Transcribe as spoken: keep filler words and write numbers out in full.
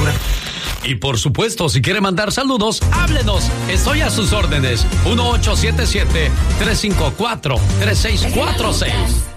criatura. Y por supuesto, si quiere mandar saludos, háblenos. Estoy a sus órdenes. uno ocho siete siete, tres cinco cuatro, tres seis cuatro seis.